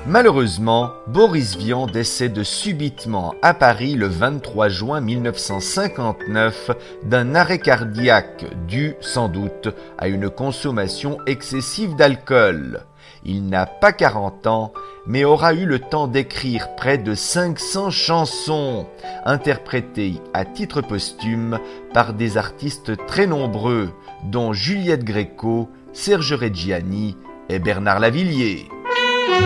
Malheureusement, Boris Vian décède subitement à Paris le 23 juin 1959 d'un arrêt cardiaque dû, sans doute, à une consommation excessive d'alcool. Il n'a pas 40 ans, mais aura eu le temps d'écrire près de 500 chansons, interprétées à titre posthume par des artistes très nombreux, dont Juliette Gréco, Serge Reggiani et Bernard Lavilliers.